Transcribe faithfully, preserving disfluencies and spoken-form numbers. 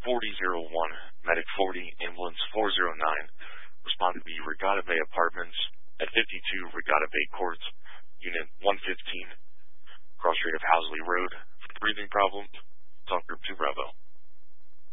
forty oh one, Medic forty, Ambulance four oh nine, responded to the Regatta Bay Apartments at fifty-two Regatta Bay Court, Unit one fifteen, cross street of Housley Road, for breathing problems. Talk Group two Bravo.